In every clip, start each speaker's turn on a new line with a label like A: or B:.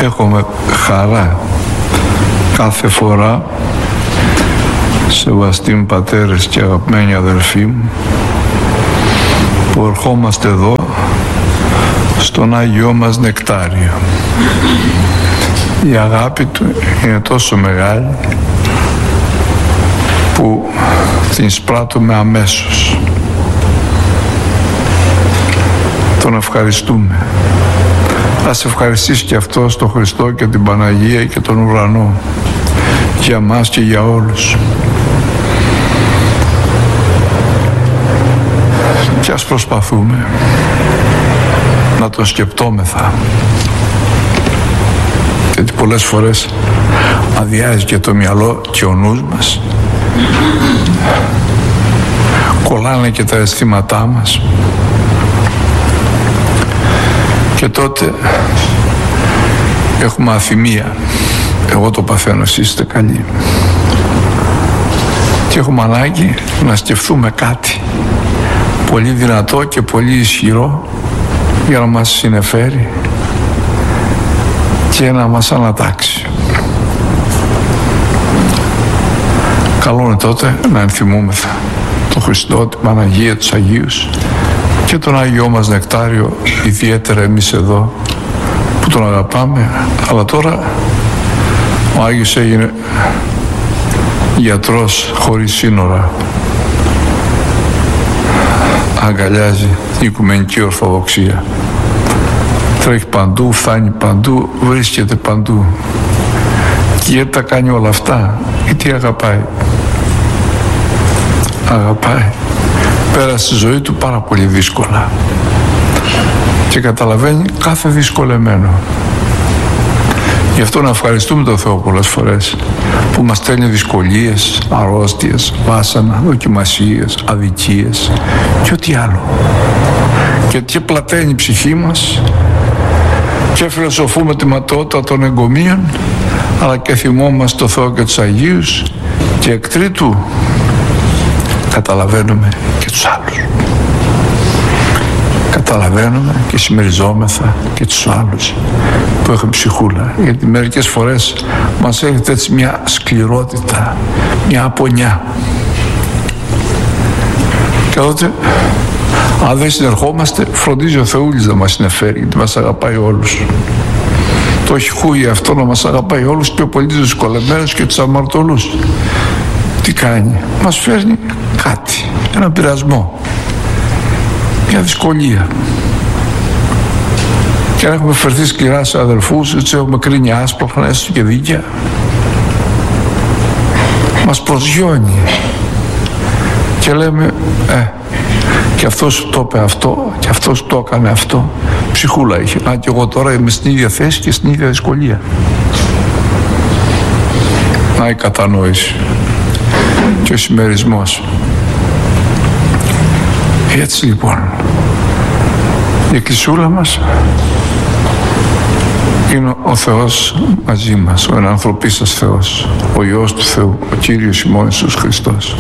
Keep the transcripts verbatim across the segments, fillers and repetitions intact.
A: Έχουμε χαρά κάθε φορά, σεβαστοί μου πατέρες και αγαπημένοι αδελφοί μου, που ερχόμαστε εδώ στον Άγιό μας νεκτάριο. Η αγάπη του είναι τόσο μεγάλη που την εισπράττουμε αμέσως. Τον ευχαριστούμε. Ας ευχαριστήσει και αυτός τον Χριστό και την Παναγία και τον ουρανό, για μας και για όλους. Και ας προσπαθούμε να τον σκεπτόμεθα, γιατί πολλές φορές αδειάζει και το μυαλό και ο νους μας, κολλάνε και τα αισθήματά μας, και τότε έχουμε αθυμία. Εγώ το παθαίνω, εσείς είστε καλοί, και έχουμε ανάγκη να σκεφτούμε κάτι πολύ δυνατό και πολύ ισχυρό για να μας συνεφέρει και να μας ανατάξει. Καλό είναι τότε να ενθυμούμεθα τον Χριστό, την Παναγία, τους Αγίους και τον Άγιό μας νεκτάριο, ιδιαίτερα εμείς εδώ που τον αγαπάμε. Αλλά τώρα ο Άγιος έγινε γιατρός χωρίς σύνορα, αγκαλιάζει την Οικουμενική Ορθοδοξία, τρέχει παντού, φτάνει παντού, βρίσκεται παντού. Και γιατί τα κάνει όλα αυτά? Γιατί αγαπάει. Αγαπάει. Πέρασε τη ζωή του πάρα πολύ δύσκολα και καταλαβαίνει κάθε δυσκολεμένο. Γι' αυτό να ευχαριστούμε τον Θεό πολλές φορές που μας στέλνει δυσκολίες, αρρώστιες, βάσανα, δοκιμασίες, αδικίες και ό,τι άλλο. Γιατί πλαταίνει η ψυχή μας και φιλοσοφούμε τη ματαιότητα των εγκομείων, αλλά και θυμόμαστε το Θεό και τους Αγίους, και εκ τρίτου καταλαβαίνουμε και τους άλλους. Καταλαβαίνουμε και συμμεριζόμεθα και τους άλλους που έχουν ψυχούλα, γιατί μερικές φορές μας έρχεται έτσι μια σκληρότητα, μια απονιά, και τότε αν δεν συνερχόμαστε, φροντίζει ο Θεούλης να μας συνεφέρει, γιατί μας αγαπάει όλους. Το έχει χούει αυτό να μας αγαπάει όλους, πιο πολύ τους δυσκολεμένους και τους αμαρτωλούς. Τι κάνει? Μας φέρνει κάτι, ένα πειρασμό, μια δυσκολία, και αν έχουμε φερθεί σκληρά σε αδελφούς, έτσι έχουμε κρίνει άσπρα, έστω και δίκαια, μας προσγειώνει και λέμε ε, και αυτός το είπε αυτό και αυτός το έκανε αυτό, ψυχούλα είχε. Α, και εγώ τώρα είμαι στην ίδια θέση και στην ίδια δυσκολία. Να η κατανόηση και ο συμμερισμός. Έτσι λοιπόν η εκκλησούλα μας είναι ο Θεός μαζί μας, ο ενανθρωπίστας Θεός, ο Υιός του Θεού, ο Κύριος ημών Ιησούς Χριστός.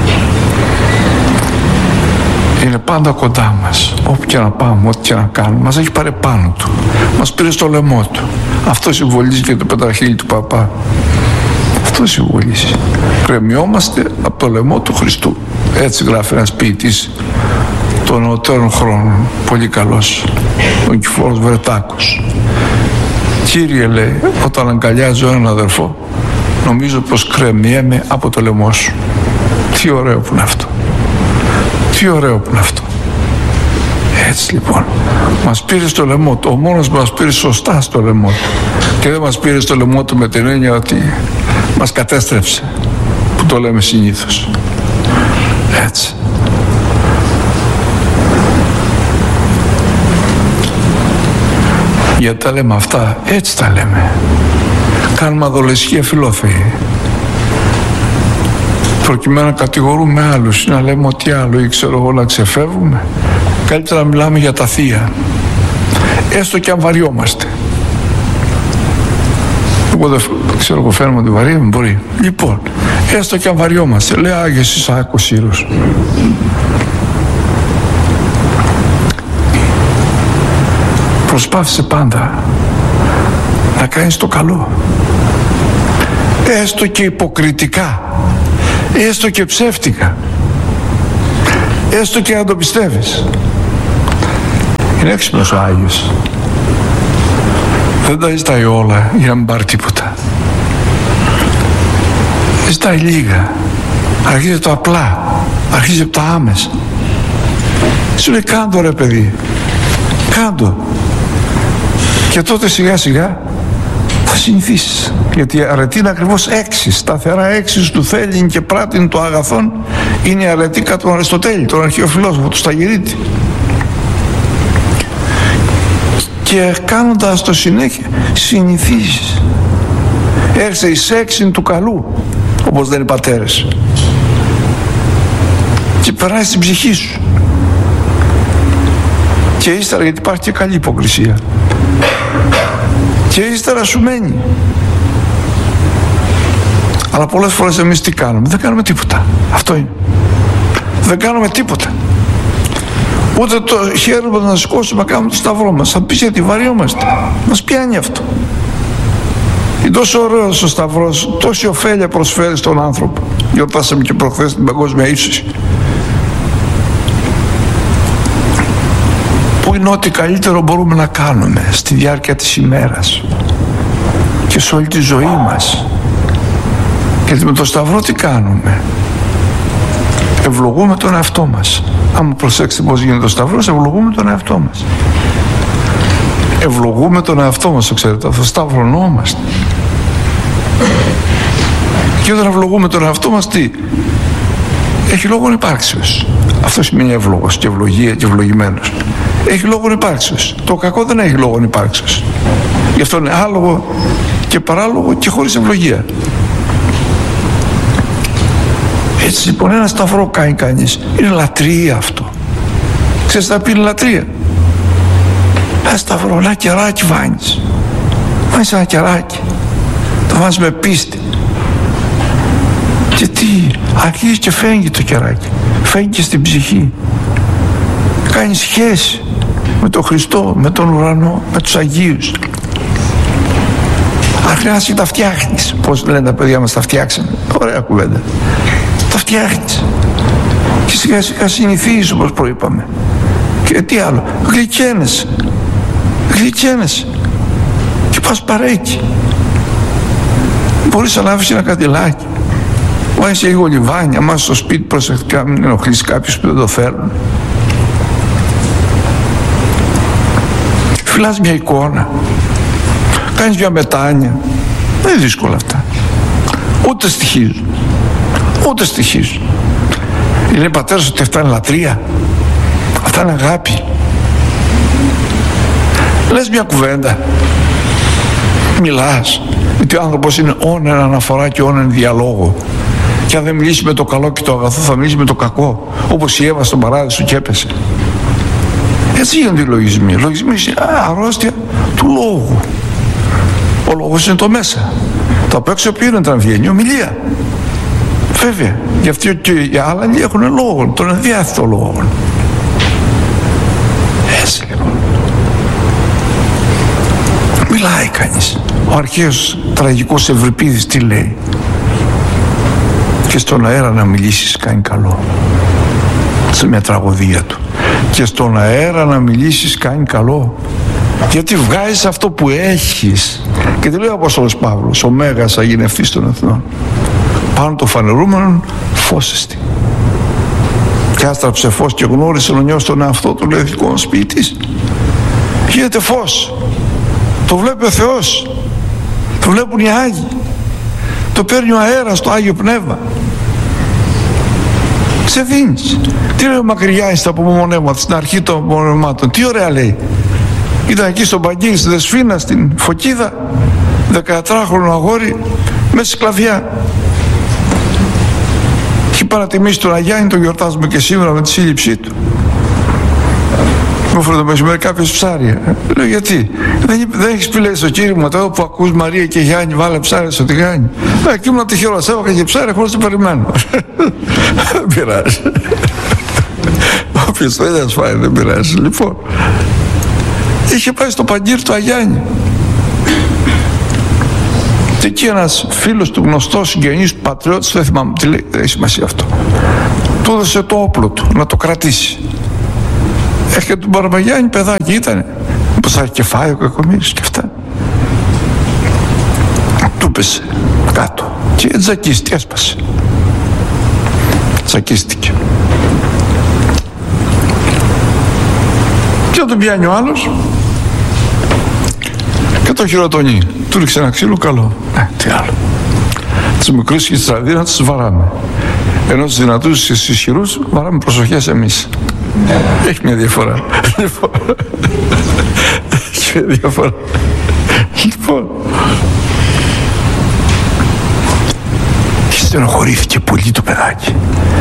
A: Είναι πάντα κοντά μας, όπου και να πάμε, ό,τι και να κάνουμε. Μας έχει πάρει πάνω του, μας πήρε στο λαιμό του. Αυτό συμβολίζει και το πετραχύλι του Παπά. Αυτό συμβολίζει. Κρεμιόμαστε από το λαιμό του Χριστού. Έτσι γράφει ένας ποιητής των νεωτέρων χρόνων, πολύ καλός, ο Νικηφόρος Βρετάκος. Κύριε, λέει, όταν αγκαλιάζω έναν αδερφό, νομίζω πως κρεμιέμαι από το λαιμό σου. Τι ωραίο που είναι αυτό. Τι ωραίο που είναι αυτό. Έτσι λοιπόν, μας πήρε στο λαιμό του. Ο μόνος μας πήρε σωστά στο λαιμό του. Και δεν μας πήρε στο λαιμό του με την έννοια ότι μας κατέστρεψε, που το λέμε συνήθως. Έτσι. Γιατί τα λέμε αυτά? Έτσι τα λέμε. Κάνουμε αδολεσχία φιλόθεη, προκειμένου να κατηγορούμε άλλους, να λέμε ότι άλλο, ή ξέρω εγώ, να ξεφεύγουμε. Καλύτερα να μιλάμε για τα θεία, έστω και αν βαριόμαστε. Εγώ δεν ξέρω, εγώ φαίνομαι ότι βαριέμαι, μπορεί. Λοιπόν, έστω και αν βαριόμαστε, λέει Άγιος Ισαάκ ο Σύρος. Προσπάθησε πάντα να κάνεις το καλό, έστω και υποκριτικά, έστω και ψεύτικα, έστω και να το πιστεύεις. Είναι έξυπνος ο Άγιος. Δεν τα ζητάει όλα για να μην πάρει τίποτα. Ζητάει λίγα. Αρχίζει από το απλά, αρχίζει από τα άμεσα. Σου λέει κάντο ρε παιδί, κάντο. Και τότε σιγά σιγά θα συνηθίσεις. Γιατί η αρετή είναι ακριβώς έξι, σταθερά έξι του θέλειν και πράτην το αγαθόν. Είναι η αρετή κατά τον Αριστοτέλη, τον αρχαίο φιλόσοφο του Σταγυρίτη. Και κάνοντας το συνέχεια συνηθίζεις. Έρχεσαι εις έξιν του καλού, όπως λένε οι πατέρες, και περάσει στην ψυχή σου. Και ύστερα, γιατί υπάρχει και καλή υποκρισία, και ύστερα σου μένει. Αλλά πολλές φορές εμείς τι κάνουμε? Δεν κάνουμε τίποτα. Αυτό είναι. Δεν κάνουμε τίποτα. Ούτε το χέρι μας να σηκώσουμε να κάνουμε το σταυρό μας. Θα πεις γιατί βαριόμαστε. Μας πιάνει αυτό. Είναι τόσο ωραίος ο σταυρός, τόση ωφέλεια προσφέρει στον άνθρωπο. Γιορτάσαμε και προχθές την παγκόσμια ύψωση. Που είναι ό,τι καλύτερο μπορούμε να κάνουμε στη διάρκεια της ημέρας και σε όλη τη ζωή μας. Γιατί με το σταυρό τι κάνουμε? Ευλογούμε τον εαυτό μας. Άμα προσέξετε πώς γίνεται ο σταυρός, ευλογούμε τον εαυτό μας. Ευλογούμε τον εαυτό μας, το ξέρετε, αυτό σταυρωνόμαστε. Και όταν ευλογούμε τον εαυτό μας, τι? Έχει λόγον υπάρξεως. Αυτό σημαίνει ευλόγος και ευλογία και ευλογημένος. Έχει λόγον υπάρξεως. Το κακό δεν έχει λόγον υπάρξεως. Γι' αυτό είναι άλογο και παράλογο και χωρίς ευλογία. Έτσι λοιπόν ένα σταυρό κάνει κανείς. Είναι λατρεία αυτό. Ξέρεις τι θα πει είναι λατρεία? Ένα σταυρό, ένα κεράκι βάνεις. Βάνεις ένα κεράκι. Το βάνεις με πίστη. Και τι? Αρχίζει και φέγγει το κεράκι. Φέγγει και στην ψυχή. Κάνει σχέση με τον Χριστό, με τον ουρανό, με τους Αγίους. Αν χρειάζεται τα φτιάχνεις. Πώς λένε τα παιδιά μας, τα φτιάξαμε. Ωραία κουβέντα. Τα φτιάχνεις. Και σιγά σιγά συνηθίζεις, όπως προείπαμε. Και τι άλλο? Γλυκαίνεσαι. Γλυκαίνεσαι. Και πας παρέκει. Μπορείς να λάβεις ένα καντιλάκι. Βάζεις λίγο λιβάνι, άμα στο σπίτι προσεκτικά μην ενοχλείς κάποιους που δεν το θέλουν. Φυλάς μια εικόνα. Κάνεις μια μετάνοια. Δεν είναι δύσκολα αυτά. Ούτε στοιχίζουν. Ούτε στοιχίζουν. Λέει πατέρας ότι αυτά είναι λατρεία. Αυτά είναι αγάπη. Λες μια κουβέντα. Μιλάς. Γιατί ο άνθρωπος είναι όνεν αναφορά και όνεν διαλόγο. Και αν δεν μιλήσει με το καλό και το αγαθό, θα μιλήσει με το κακό. Όπως η Εύα στον παράδεισο και έπεσε. Έτσι γίνονται οι λογισμοί. Οι λογισμοί είναι αρρώστια του λόγου. Ο λόγος είναι το μέσα. Το απ' έξω ποιο είναι όταν βγαίνει? Ομιλία. Βέβαια. Γι' αυτό και οι άλλοι έχουν λόγο. Τον ενδιάθετο λόγο. Έτσι λοιπόν. Μιλάει κανείς. Ο αρχαίος τραγικός Ευρυπίδης τι λέει? Και στον αέρα να μιλήσεις κάνει καλό. Σε μια τραγωδία του. Και στον αέρα να μιλήσεις κάνει καλό. Γιατί βγάζεις αυτό που έχεις. Και τι λέει ο Απόστολος Παύλος? Ο Μέγας αγινευτής των εθνών. Πάνω το φανερούμενον φως εστι. Και άστραψε φως και γνώρισε ο νιός τον εαυτό του, λέει ο δικός ποιητής. Γίνεται φως. Το βλέπει ο Θεός. Το βλέπουν οι Άγιοι. Το παίρνει ο αέρας, το Άγιο Πνεύμα. Ξεδίνεις. Τι λέει ο Μακρυγιάννης στα απομονέματα, στην αρχή των απομονεμάτων? Τι ωραία λέει. Ήταν εκεί στον Παγκίνη, στη Δεσφίνα, στην Φωκίδα, δεκατετράχρονο αγόρι, μέσα στη σκλαβιά. Έχει παρατιμήσει τον Αγιάννη, τον γιορτάζουμε και σήμερα με τη σύλληψή του. Μου έφερε το μεσημέρι κάποιος ψάρια. Λέω γιατί? Δεν, δεν έχεις πει, λέει, στο κήρυγμα τώρα που ακούς Μαρία και Γιάννη, βάλε ψάρια στο τηγάνι. Ε, και ήμουν τυχερός, έβαγα και ψάρια χωρίς να περιμένω. Δεν πειράζει. Όποιος θέλει να σφάει, δεν πειράζει. Λοιπόν, είχε πάει στο Παγκύρ του Αγιάννη. Και εκεί ένας φίλος του, γνωστός συγγενής, πατριώτης, δεν θυμάμαι τι λέει, δεν έχει σημασία αυτό, του έδωσε το όπλο του να το κρατήσει. Έχει του Μπαρμπαγιάννη παιδάκι ήτανε, πως θα έχει και φάει ο κακομοίρης και αυτά. Του πέσε κάτω και τζακίστη, έσπασε. Τσακίστηκε. Και τον πιάνει ο άλλος και το χειροτονεί. Του ρίξε ένα ξύλο καλό. Ε, τι άλλο. Τους μικρούς και τις τραδί να τους βαράμε. Ενώ τους δυνατούς και τους ισχυρούς βαράμε προσοχές εμείς. Έχει μια διαφορά. Έχει μια διαφορά. Λοιπόν. Και στενοχωρήθηκε πολύ το παιδάκι.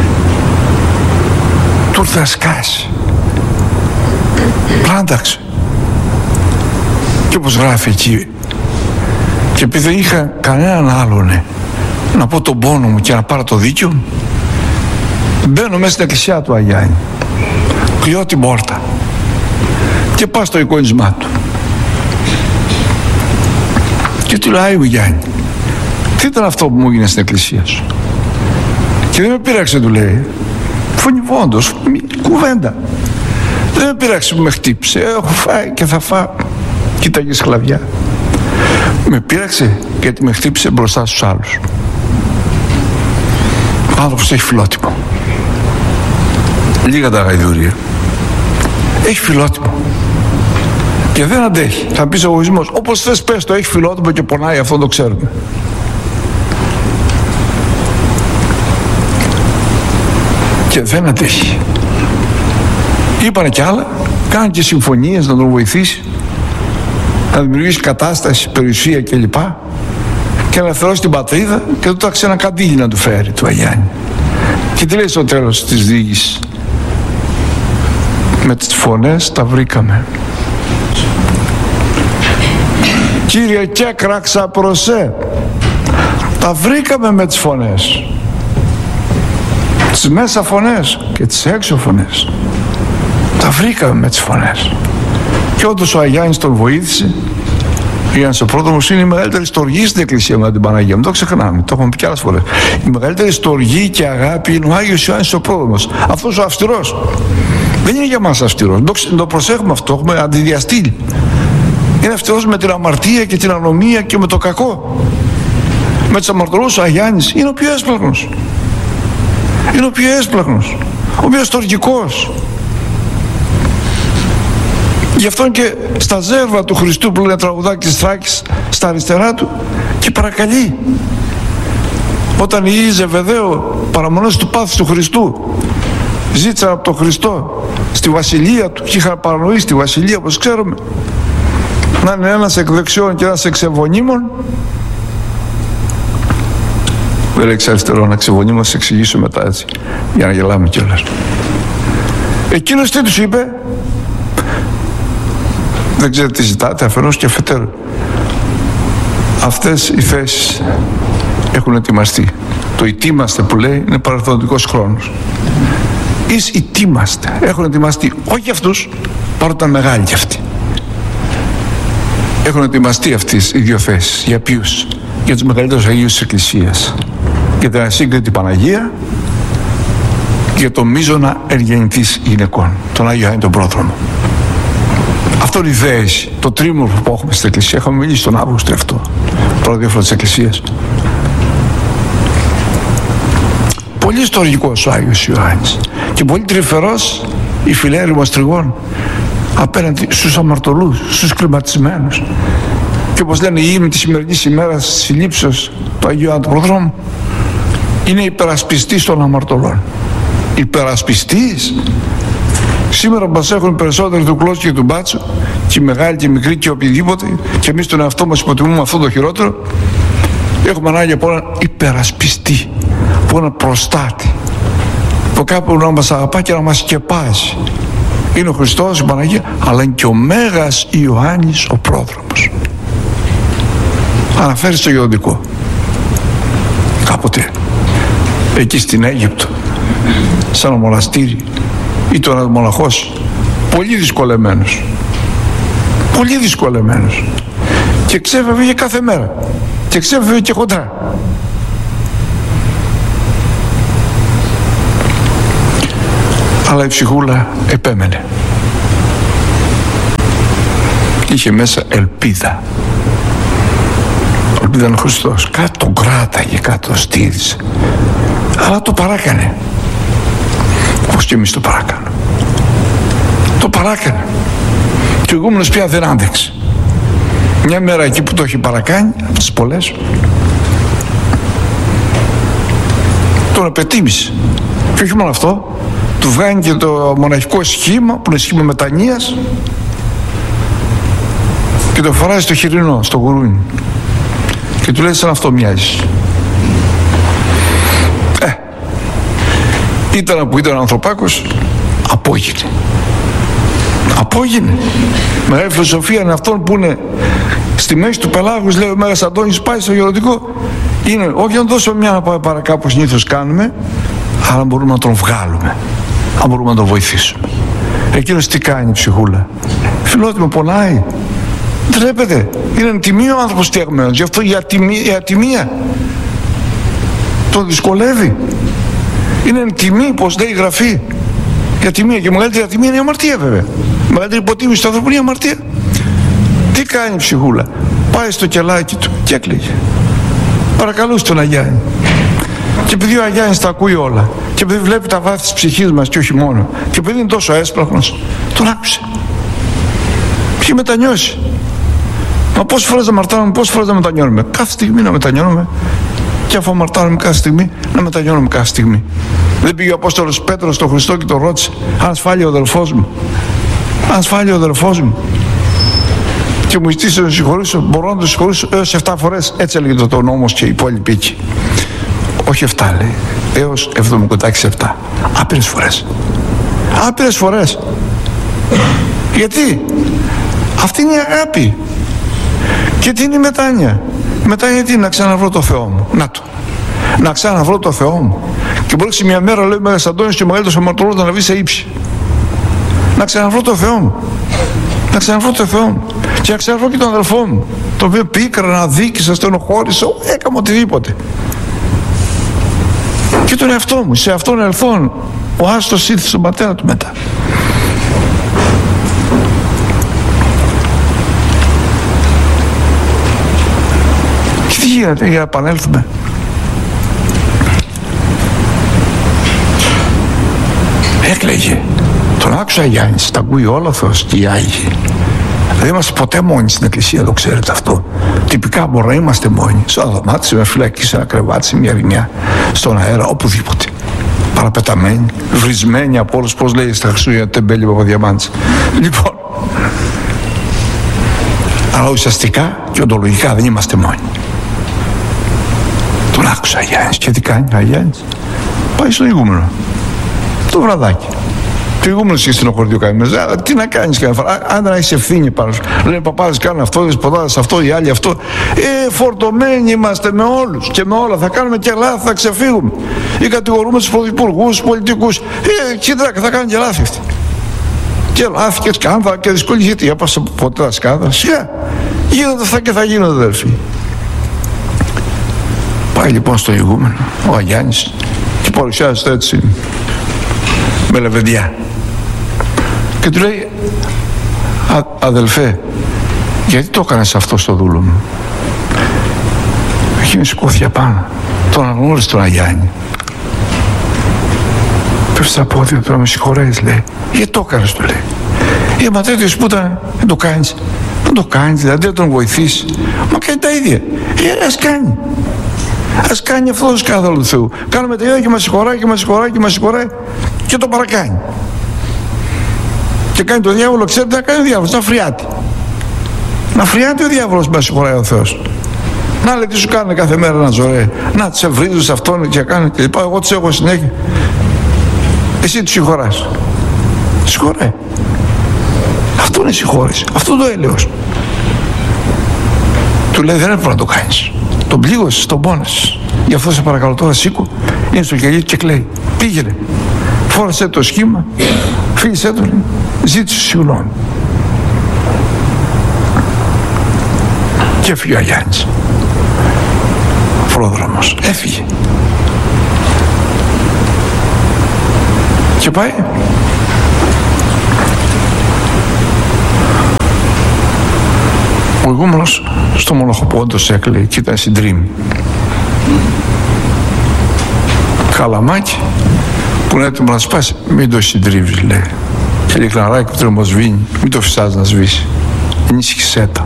A: Του ήρθε να σκάσει. Πλάνταξε. Και όπως γράφει εκεί, και επειδή δεν είχα κανέναν άλλον να πω τον πόνο μου και να πάρω το δίκιο μου, μπαίνω μέσα στην εκκλησιά του Αγιάννη, κλειώ την πόρτα και πάω στο εικόνισμά του και του λέω, Άγιο Γιάννη, τι ήταν αυτό που μου έγινε στην εκκλησία σου? Και δεν με πείραξε, του λέει, φωνηβόντος, κουβέντα, δεν με πείραξε που με χτύπησε, έχω φάει και θα φάω. Κοίταγε σκλαβιά. Με πείραξε γιατί με χτύπησε μπροστά στους άλλους. Ο άνθρωπος έχει φιλότιμο. Λίγα τα γαϊδούρια. Έχει φιλότιμο. Και δεν αντέχει. Θα πεις εγωισμός. Όπως θες πες το, έχει φιλότιμο και πονάει, αυτό το ξέρουμε. Και δεν αντέχει. Είπανε κι άλλα, κάνουν και συμφωνίες να τον βοηθήσει, να δημιουργήσει κατάσταση, περιουσία κλπ. Και να ελευθερώσει την πατρίδα και του τάξει ένα καντήλι να του φέρει του Αγιάννη. Και τι λέει στο τέλος της διήγησης? Με τις φωνές τα βρήκαμε. Κύριε, και κράξα προσέ. Τα βρήκαμε με τις φωνές. Τις μέσα φωνές και τις έξω φωνές. Τα βρήκαμε με τις φωνές. Και όντως ο Αγιάννης τον βοήθησε. Ο Γιάννης ο Πρόδρομος είναι η μεγαλύτερη στοργή στην εκκλησία με την Παναγία. Μην το ξεχνάμε, το έχουμε πει και άλλες φορές. Η μεγαλύτερη στοργή και αγάπη είναι ο Άγιος Ιωάννης ο Πρόδρομος. Αυτός ο αυστηρός. Δεν είναι για μας αυστηρός. Το, το προσέχουμε αυτό, έχουμε αντιδιαστήλει. Είναι αυστηρός με την αμαρτία και την ανομία και με το κακό. Με τους αμαρτωλούς ο Αγιάννης είναι ο πιο έσπλαχνος. Είναι ο πιο έσπλαχνος. Ο πιο στοργικός. Γι' αυτό και στα ζέρβα του Χριστού που λένε τραγουδάκι της Θράκης, στα αριστερά του, και παρακαλεί. Όταν η Ζεβεδαίο, παραμονές του πάθους του Χριστού, ζήτησαν από τον Χριστό στη βασιλεία του και είχαν παρανοήσει τη βασιλεία, όπως ξέρουμε, να είναι ένας εκ δεξιών και ένας εξ ευωνίμων. Δεν λέει εξ αριστερών, εξ ευωνίμων, θα εξηγήσω μετά έτσι, για να γελάμε κιόλας. Εκείνος τι τους είπε? Δεν ξέρετε τι ζητάτε, αφενός και αφετέρου. Αυτές οι θέσεις έχουν ετοιμαστεί. Το «ετοίμαστε» που λέει είναι παρελθοντικός χρόνος. Εις «ετοίμαστε» έχουν ετοιμαστεί, όχι για αυτούς, παρότι ήταν μεγάλοι κι αυτοί. Έχουν ετοιμαστεί αυτές οι δύο θέσεις. Για ποιους? Για τους μεγαλύτερους Αγίους της Εκκλησίας. Για την ασύγκριτη Παναγία και για το μείζωνα εργενητής γυναικών, τον Άγιο Ιωάννη τον Πρόδρομο. Αυτό είναι η δέηση, το τρίμηνο που έχουμε στην Εκκλησία. Έχουμε μιλήσει τον Αύγουστο αυτό, πρώτο διάφορο της Εκκλησίας. Πολύ ιστορικός ο Άγιος Ιωάννης και πολύ τρυφερός η φιλέρημος τριγών απέναντι στους αμαρτωλούς, στους κλιματισμένους. Και όπως λένε οι ύμνοι της σημερινής ημέρας της συλλήψεως του Αγίου Ιωάννου του Προδρόμου, είναι υπερασπιστής των αμαρτωλών. Υπερασπιστής. Σήμερα μας έχουν περισσότεροι του Κλώσου και του Μπάτσου, και οι μεγάλοι και οι μικροί και οποιοδήποτε, και εμείς τον εαυτό μας υποτιμούμε αυτό το χειρότερο. Έχουμε ανάγκη από έναν υπερασπιστή, από έναν προστάτη, από κάπου να μας αγαπά και να μας σκεπάζει. Είναι ο Χριστός, η Παναγία, αλλά είναι και ο Μέγας Ιωάννης ο Πρόδρομος. Αναφέρει στο γεωντικό. Κάποτε εκεί στην Αίγυπτο, σαν μοναστήρι, ήταν ένας μοναχός πολύ δυσκολεμένος, πολύ δυσκολεμένος, και ξέφευγε κάθε μέρα Και ξέφευγε και χοντρά. Αλλά η ψυχούλα επέμενε. Είχε μέσα ελπίδα. Ελπίδα είναι ο Χριστός. Κάτι τον κράταγε, κάτι τον στήριζε. Αλλά το παράκανε. Όπως και εμείς το παράκανε. Το παράκανε. Και ο ηγούμενος πια δεν άντεξε. Μια μέρα εκεί που το έχει παρακάνει, από τις πολλές, τον επετίμησε. Και όχι μόνο αυτό, του βγάνει και το μοναχικό σχήμα, που είναι σχήμα μετανοίας, και το φοράει στο χοιρινό, στο γουρούνι. Και του λέει: σαν αυτό μοιάζει. Ε, ήταν που ήταν ο ανθρωπάκος, απόγεινε. Απόγεινε. Μεγάλη φιλοσοφία είναι αυτόν που είναι στη μέση του πελάγους, λέει ο Μέγας Αντώνης, πάει στο γερωτικό. Είναι όχι να δώσουμε μια να πάει παρακάτω όπως συνήθως κάνουμε, αλλά μπορούμε να τον βγάλουμε. Αν μπορούμε να τον βοηθήσουμε. Εκείνος τι κάνει, ψυχούλα? Φιλότιμο, πονάει. Ντρέπεται. Είναι τιμή ο άνθρωπος φτιαγμένος. Γι' αυτό η ατιμία, η ατιμία τον δυσκολεύει. Είναι τιμή, πως λέει η Γραφή. Η ατιμία, και η μεγαλύτερη ατιμία είναι η αμαρτία, βέβαια. Η μεγαλύτερη υποτίμηση του άνθρωπου είναι η αμαρτία. Τι κάνει η ψυχούλα? Πάει στο κελάκι του και έκλαιγε. Παρακαλούσε τον Αγιάννη. Και επειδή ο Αγιάννης τα ακούει όλα, και επειδή βλέπει τα βάθη της ψυχής μας και όχι μόνο, και επειδή είναι τόσο έσπραχνος, τον άκουσε. Είχε μετανιώσει. Μα πόσες φορές να αμαρτάνουμε, πόσες φορές να μετανιώνουμε? Κάθε στιγμή να μετανιώνουμε. Και αφού αμαρτάνουμε κάθε στιγμή, να μετανιώνουμε κάθε στιγμή. Δεν πήγε ο Απόστολος Πέτρος στον Χριστό και τον ρώτησε: αν σφάλει ο αδελφός μου, αν σφάλει ο αδελφός μου, και μου ζητήσει να τον συγχωρήσω, μπορώ να τον συγχωρήσω έως εφτά φορές. Έτσι έλεγε το, το νόμος και οι υπόλοιποι εκεί. Όχι εφτά, λέει, έως εβδομήντα επτά. Άπειρες φορές. Άπειρες φορές. Γιατί? Αυτή είναι η αγάπη. Και τι είναι η μετάνοια? Μετάνοια τι? Να ξαναβρω το Θεό μου. Να το. Να ξαναβρω το Θεό μου. Και μπορεί μια μέρα, λέει ο Μέγας Αντώνης, και ο μεγαλύτερος αμαρτωλός να βγει σε ύψη. Να ξαναβρω το Θεό μου. Να ξαναβρω το Θεό μου. Και να ξαναβρω και τον αδελφό μου, τον οποίο πίκρανα, αδίκησα, στενοχώρησα, έκανα οτιδήποτε. Και τον εαυτό μου, σε αυτόν ελθόν, ο άστος ήρθε στον πατέρα του μετά. Και τι γίνεται για να επανέλθουμε? Έκλαιγε. Τον άκουσα Γιάννης, τα ακούει όλα ο Θεός και οι Άγιοι. Δεν είμαστε ποτέ μόνοι στην εκκλησία, το ξέρετε αυτό. Τυπικά μπορεί να είμαστε μόνοι. Σε ένα δωμάτιο, σε μια φυλακή, σε ένα κρεβάτι, σε μια ρημιά, στον αέρα, οπουδήποτε. Παραπεταμένοι, βρισμένοι από όλους, πώς λέει στα Χριστούγεννα τεμπέλη Παπαδιαμάντης. Λοιπόν, αλλά ουσιαστικά και οντολογικά δεν είμαστε μόνοι. Τον άκουσα Γιάννης. Και τι κάνει ο Γιάννης? Πάει στον ηγούμενο το βραδάκι. Το ηγούμενο και στενοχωρεί ο καημένος. Τι να κάνεις κανένα φορά? Αν δεν έχεις ευθύνη πάνω σου. Λένε παπάδες κάνουν αυτό, οι δεσποτάδες αυτό, οι άλλοι αυτό. Ε, φορτωμένοι είμαστε με όλους και με όλα. Θα κάνουμε και λάθη, θα ξεφύγουμε. Ή κατηγορούμε τους πρωθυπουργούς, τους πολιτικούς. Ε, κοίτακα, θα κάνουν και λάθη αυτοί. Και λάθη και σκάνδαλα και δυσκολίες. Γιατί έπασα ποτέ τα σκάνδαλα? Σιγά. Γίνονται αυτά και θα γίνονται, αδελφοί. Πάει λοιπόν στο ηγούμενο ο Αγιάννης και παρουσιάζεται έτσι με λεβεντιά και του λέει: Α, αδελφέ, γιατί το έκανες αυτό στο δούλο μου? Εκείνη σηκώθηκε πάνω, τον αναγνώρισε τον Αγιάννη, πέφτει στα πόδια του, να με συγχωρέεις, λέει. Γιατί το έκανες, του λέει. Ε, μα τέτοιος που ήταν, δεν το κάνεις. Δεν το κάνεις, δηλαδή δεν τον βοηθήσει. Μα κάνει τα ίδια. Ε, ας κάνει. Ας κάνει αυτό το σκάνδαλο του Θεού. Κάνουμε τα ίδια και μας συγχωράει και μας συγχωράει και μας συγχωράει και το παρακάνει. Και κάνει το διάβολο, ξέρετε να κάνει ο διάβολος, να φριάται. Να φριάται ο διάβολος, μας συγχωράει ο Θεός. Να λέει τι σου κάνουν κάθε μέρα να ζωέ. Να τις ευρύζουν σε αυτόν και κάνει και λοιπά. Εγώ τις έχω συνέχεια. Εσύ τους συγχωράς. Συγχωρέ. Αυτό είναι συγχώρηση. Αυτό το έλεος. Του λέει δεν έπρεπε να το κάνεις. Τον πλήγωσες, τον πόνεσες. Γι' αυτό σε παρακαλώ τώρα σήκω. Είναι στο κελί και κλαίει. Πήγαινε. Φόρεσε το σχήμα. Φίλησέ τον. Ζήτησε συγγνώμη. Και έφυγε ο Αγιάννης. πρόδρομος. Έφυγε. Και πάει. Ο ηγούμενος στο μοναχοπό όντως έκλαιε και ήταν συντρίμμη. Καλαμάκι που είναι έτοιμο να σπάσει, μην το συντρίβεις, λέει. Και λέει κλαράκι που τρεμοσβήνει, μην το φυσάς να σβήσει. Ενίσχυσέ τα.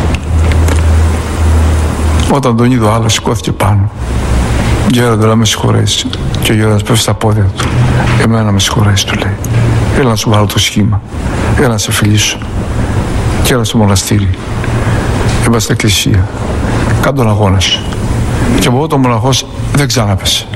A: Όταν τον είδε ο άλλος, σηκώθηκε πάνω. Γέροντα, να με συγχωρέσει. Και ο γέροντας πέφτει στα πόδια του. Εμένα να με συγχωρέσει, του λέει. Έλα να σου βάλω το σχήμα. Έλα να σε φιλήσω. Και έλα στο μοναστήρι. Είπα στην εκκλησία. Κάνε τον αγώνα σου. Και από εδώ ο μοναχός δεν ξανάπεσε.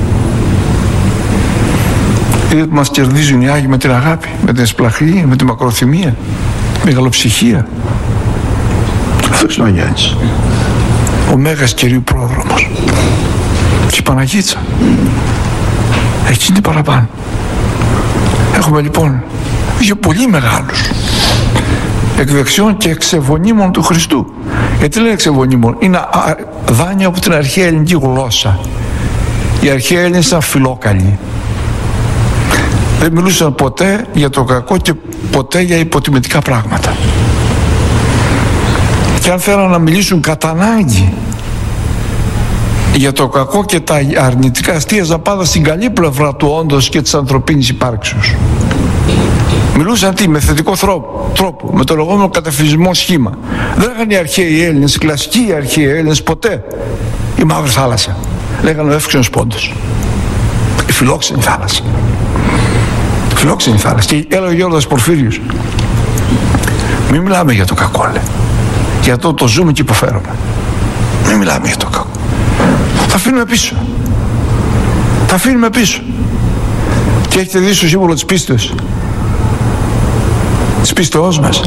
A: Είδε που μας κερδίζουν οι Άγιοι με την αγάπη, με την εσπλαχνία, με την μακροθυμία, μεγαλοψυχία. Αυτός είναι ο Γιάννης. Ο Μέγας Κυρίου Πρόδρομος. Και η Παναγίτσα. Εκείνη παραπάνω. Έχουμε λοιπόν δύο πολύ μεγάλους. Εκ δεξιών και εξεβονίμων του Χριστού. Γιατί λένε εξεβονίμων? Είναι δάνειο από την αρχαία ελληνική γλώσσα. Οι αρχαίοι Έλληνες ήταν φιλόκαλοι. Δεν μιλούσαν ποτέ για το κακό και ποτέ για υποτιμητικά πράγματα. Και αν θέλαν να μιλήσουν κατά ανάγκη για το κακό και τα αρνητικά, αστίαζαν πάντα στην καλή πλευρά του όντως και της ανθρωπίνης υπάρξεως. Μιλούσαν τι? Με θετικό τρόπο, τρόπο με το λεγόμενο καταφυσισμό σχήμα. Δεν λέγανε οι αρχαίοι Έλληνες, οι κλασικοί αρχαίοι Έλληνες ποτέ η μαύρη θάλασσα. Λέγανε ο εύξενος πόντος, η φιλόξενη θάλασσα. Φιλόξενη θάλασσα. Και έλεγε ο Γέροντας Πορφύριος, μην μιλάμε για το κακό, λέει. Για το το ζούμε και υποφέρουμε. Μην μιλάμε για το κακό. Τα αφήνουμε πίσω. Τα αφήνουμε πίσω. Και έχετε δει στο σύμβολο της πίστεως, της πίστεώς μας,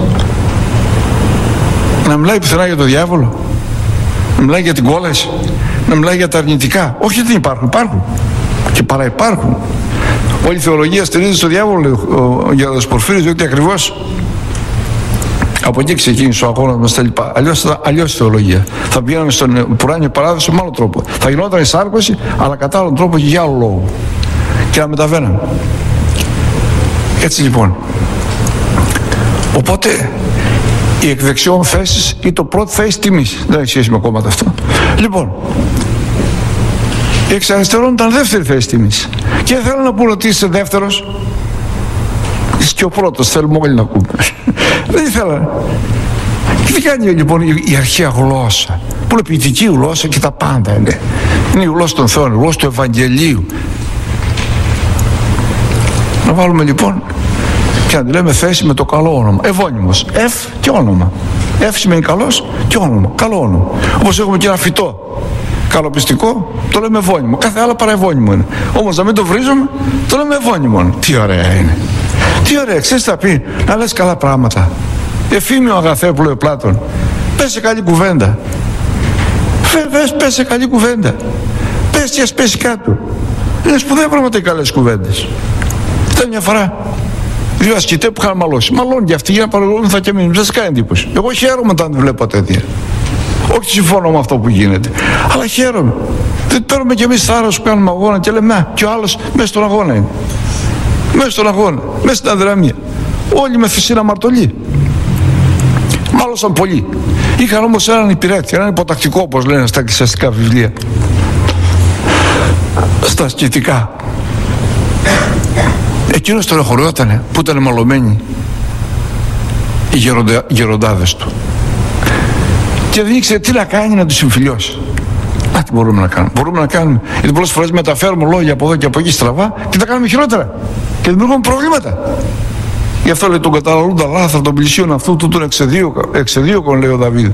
A: να μιλάει πουθενά για το διάβολο, να μιλάει για την κόλαση, να μιλάει για τα αρνητικά. Όχι ότι δεν υπάρχουν, υπάρχουν. Και παραυπάρχουν. Όλη η θεολογία στηρίζεται στο διάβολο, ο Γέροντας Πορφύριος, διότι ακριβώς από εκεί ξεκίνησε ο αγώνας μας τα λοιπά. Αλλιώς, αλλιώς η θεολογία. Θα πηγαίναμε στον Πουράνιο Παράδεισο με άλλο τρόπο. Θα γινόταν η σάρκωση, αλλά κατά άλλον τρόπο και για άλλο λόγο. Και να μεταβαίναμε. Έτσι λοιπόν. Οπότε οι εκδεξιών θέσεις ή το πρώτο θέση τιμής. Δεν έχει σχέση με κόμματα αυτό. Λοιπόν, η εξ αριστερών ήταν δεύτερη θέση τιμής. Και θέλω να πω ότι είσαι δεύτερος. Είσαι και ο πρώτος, θέλουμε όλοι να ακούμε. Δεν ήθελα. Και τι κάνει λοιπόν η αρχαία γλώσσα, που είναι ποιητική γλώσσα και τα πάντα είναι. Είναι η γλώσσα των Θεών, η γλώσσα του Ευαγγελίου. Να βάλουμε λοιπόν και να τη λέμε θέση με το καλό όνομα. Ευώνυμος. Εφ και όνομα. Εφ σημαίνει καλός και όνομα. Καλό όνομα. Όπως έχουμε και ένα φυτό καλοπιστικό, το λέμε ευώνυμο. Κάθε άλλο παρά ευώνυμο είναι. Όμως να μην το βρίζουμε, το λέμε ευώνυμο. Τι ωραία είναι. Τι ωραία, ξέρεις τι θα πει? Να λες καλά πράγματα. Εφήμιο αγαθέ που λέει ο Πλάτων. Πες σε καλή κουβέντα. Πες, πες σε καλή κουβέντα. Πες και ας πέσει κάτω. Είναι σπουδαία πράγματα οι καλές κουβέντες. Ήταν μια φορά δύο ασκητές που είχαν μαλώσει. Μαλώνει και αυτοί για να παρακολουθούν και μείνουν. Δεν σας κάνει εντύπωση. Εγώ χαίρομαι όταν βλέπω τέτοια. Όχι συμφωνώ με αυτό που γίνεται. Αλλά χαίρομαι. Δεν παίρνουμε κι εμείς θάρρος που κάνουμε αγώνα και λέμε να, και ο άλλος μέσα στον αγώνα είναι. Μέσα στον αγώνα, μέσα στην αδυναμία. Όλοι με θυσίνα αμαρτωλοί. Μάλωσαν πολλοί. Είχαν όμως έναν υπηρέτη, έναν υποτακτικό, όπως λένε στα εκκλησιαστικά βιβλία. Στα ασκητικά. Εκείνος στενοχωριότανε που ήταν μαλωμένοι οι γεροντα, γεροντάδες του. Και δεν ήξερε τι να κάνει να τους συμφιλιώσει. Α, τι μπορούμε να κάνουμε. Μπορούμε να κάνουμε. Γιατί πολλές φορές μεταφέρουμε λόγια από εδώ και από εκεί στραβά και τα κάνουμε χειρότερα. Και δημιουργούμε προβλήματα. Γι' αυτό λέει τον καταναλούντα λάθρα των πλησίων αυτού του τον εξεδίωκον, λέει ο Δαβίδ.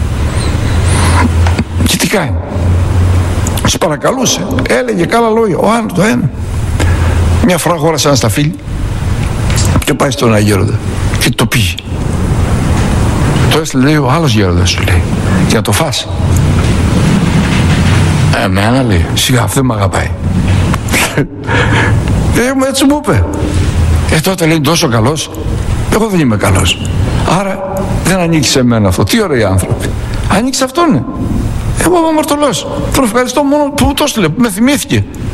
A: Και τι κάνει? Τους παρακαλούσε. Έλεγε καλά λόγια. Ο άλλο το ένα. Μια φορά χώρασε ένα σταφύλι και πάει στον Αγέροντα και το πήγε. Το έστειλε, λέει, ο άλλος γέροντας, σου λέει, για να το φας. Εμένα, λέει, σιγά, αυτό δεν μ' αγαπάει. ε, έτσι μου είπε. Ε, τότε λέει, τόσο καλός. Εγώ δεν είμαι καλός. Άρα δεν ανήκει σε μένα αυτό. Τι ωραίοι άνθρωποι. Ανήκει σε αυτόν, ναι. Εγώ είμαι αμαρτωλός. Τον ευχαριστώ μόνο που το έστειλε, που με θυμήθηκε.